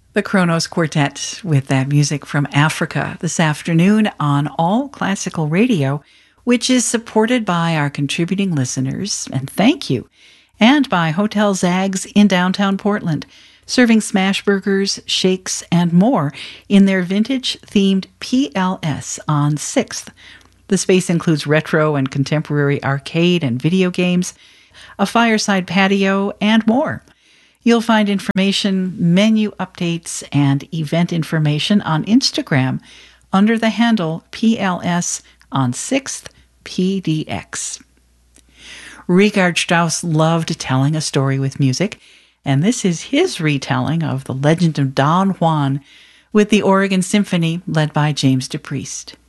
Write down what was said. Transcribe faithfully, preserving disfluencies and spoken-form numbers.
The Kronos Quartet with that music from Africa this afternoon on All Classical Radio, which is supported by our contributing listeners, and thank you, and by Hotel Zags in downtown Portland, serving smash burgers, shakes, and more in their vintage-themed P L S on sixth. The space includes retro and contemporary arcade and video games, a fireside patio, and more. You'll find information, menu updates, and event information on Instagram under the handle P L S on sixth P D X. Richard Strauss loved telling a story with music, and this is his retelling of The Legend of Don Juan with the Oregon Symphony led by James DePriest.